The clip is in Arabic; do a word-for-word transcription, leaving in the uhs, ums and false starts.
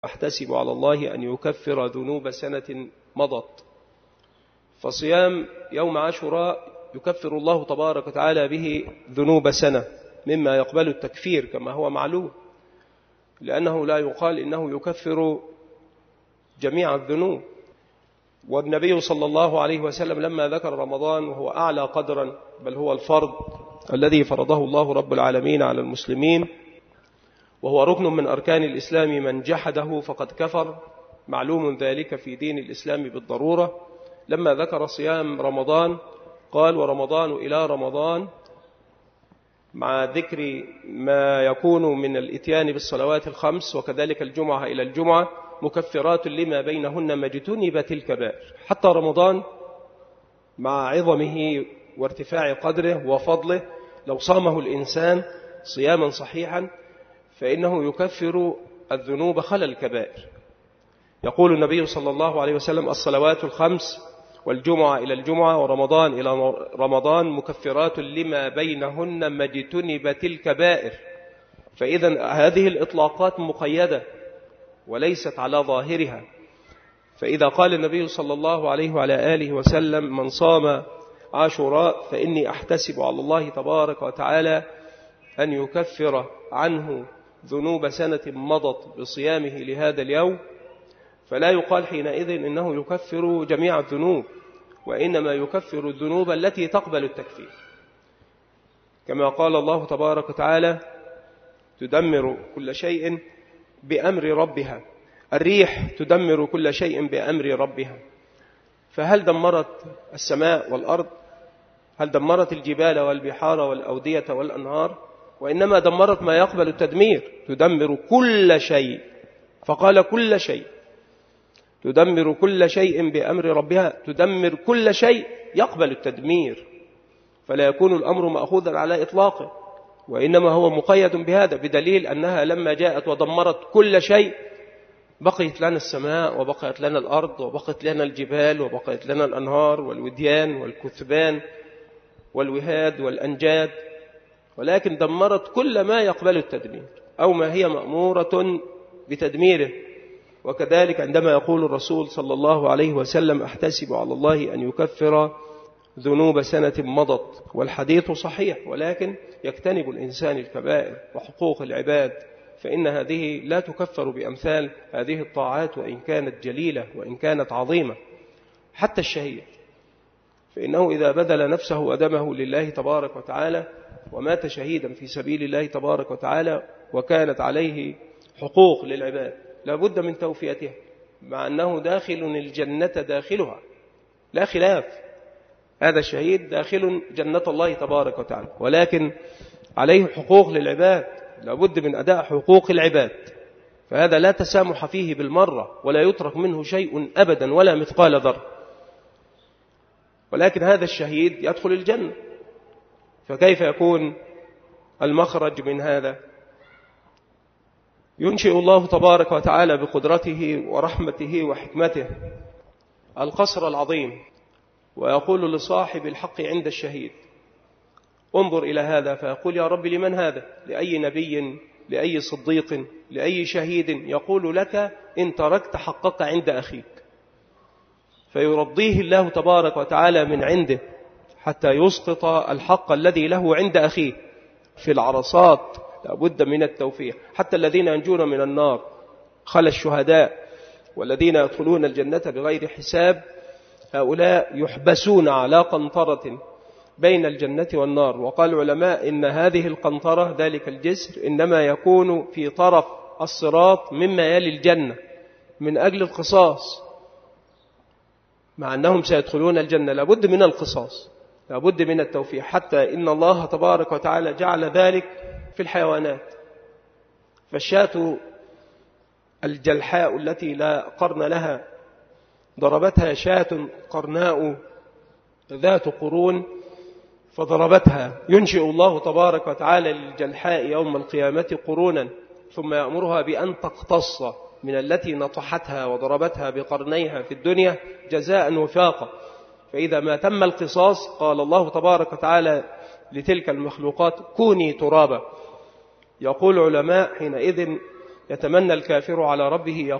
أحتسب على الله أن يكفر ذنوب سنة مضت. فصيام يوم عاشوراء يكفر الله تبارك وتعالى به ذنوب سنة مما يقبل التكفير كما هو معلوم، لأنه لا يقال إنه يكفر جميع الذنوب. والنبي صلى الله عليه وسلم لما ذكر رمضان وهو أعلى قدرا، بل هو الفرض الذي فرضه الله رب العالمين على المسلمين، وهو ركن من أركان الإسلام، من جحده فقد كفر، معلوم ذلك في دين الإسلام بالضرورة. لما ذكر صيام رمضان قال: ورمضان إلى رمضان، مع ذكر ما يكون من الإتيان بالصلوات الخمس، وكذلك الجمعة إلى الجمعة، مكفرات لما بينهن ما اجتنبت الكبائر. حتى رمضان مع عظمه وارتفاع قدره وفضله، لو صامه الإنسان صياما صحيحا فإنه يكفر الذنوب خلا الكبائر. يقول النبي صلى الله عليه وسلم: الصلوات الخمس والجمعة إلى الجمعة ورمضان إلى رمضان مكفرات لما بينهن ما اجتنبت الكبائر. فإذا هذه الإطلاقات مقيدة وليست على ظاهرها. فإذا قال النبي صلى الله عليه وعلى آله وسلم: من صام عاشوراء فإني أحتسب على الله تبارك وتعالى أن يكفر عنه ذنوب سنة مضت بصيامه لهذا اليوم، فلا يقال حينئذ إنه يكفر جميع الذنوب، وإنما يكفر الذنوب التي تقبل التكفير، كما قال الله تبارك وتعالى: تدمر كل شيء بأمر ربها. الريح تدمر كل شيء بأمر ربها. فهل دمرت السماء والأرض؟ هل دمرت الجبال والبحار والأودية والأنهار؟ وإنما دمرت ما يقبل التدمير. تدمر كل شيء، فقال كل شيء. تدمر كل شيء بأمر ربها، تدمر كل شيء يقبل التدمير، فلا يكون الأمر مأخوذا على إطلاقه، وإنما هو مقيد بهذا، بدليل أنها لما جاءت ودمرت كل شيء بقيت لنا السماء، وبقيت لنا الأرض، وبقيت لنا الجبال، وبقيت لنا الأنهار والوديان والكثبان والوهاد والأنجاد، ولكن دمرت كل ما يقبل التدمير أو ما هي مأمورة بتدميره. وكذلك عندما يقول الرسول صلى الله عليه وسلم: أحتسب على الله أن يكفر ذنوب سنة مضت، والحديث صحيح، ولكن يجتنب الإنسان الكبائر وحقوق العباد، فإن هذه لا تكفر بأمثال هذه الطاعات وإن كانت جليلة وإن كانت عظيمة. حتى الشهيد، فإنه إذا بذل نفسه ودمه لله تبارك وتعالى ومات شهيدا في سبيل الله تبارك وتعالى وكانت عليه حقوق للعباد لا بد من توفيتها، مع أنه داخل الجنة داخلها لا خلاف، هذا الشهيد داخل جنة الله تبارك وتعالى، ولكن عليه حقوق للعباد لا بد من أداء حقوق العباد، فهذا لا تسامح فيه بالمرة، ولا يترك منه شيء أبدا ولا مثقال ذرة. ولكن هذا الشهيد يدخل الجنة، فكيف يكون المخرج من هذا؟ ينشئ الله تبارك وتعالى بقدرته ورحمته وحكمته القصر العظيم، ويقول لصاحب الحق عند الشهيد: انظر إلى هذا، فيقول: يا رب لمن هذا؟ لأي نبي، لأي صديق، لأي شهيد؟ يقول: لك إن تركت حقك عند أخيك. فيرضيه الله تبارك وتعالى من عنده حتى يسقط الحق الذي له عند أخيه. في العرصات لابد من التوفيق. حتى الذين ينجون من النار خلا الشهداء والذين يدخلون الجنة بغير حساب، هؤلاء يحبسون على قنطرة بين الجنة والنار. وقال العلماء إن هذه القنطرة، ذلك الجسر، إنما يكون في طرف الصراط مما يلي الجنة من أجل القصاص، مع أنهم سيدخلون الجنة لابد من القصاص، لابد من التوفيق. حتى إن الله تبارك وتعالى جعل ذلك في الحيوانات. فالشاة الجلحاء التي لا قرن لها ضربتها شاة قرناء ذات قرون فضربتها، ينشئ الله تبارك وتعالى للجلحاء يوم القيامة قرونا، ثم يأمرها بأن تقتص من التي نطحتها وضربتها بقرنيها في الدنيا جزاء وفاقا. فإذا ما تم القصاص قال الله تبارك وتعالى لتلك المخلوقات: كوني ترابا. يقول علماء حينئذ يتمنى الكافر على ربه